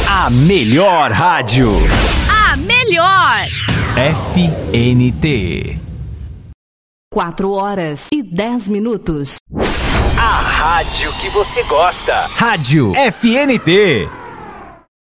A melhor rádio. A melhor. FNT. 4h10. A rádio que você gosta. Rádio FNT.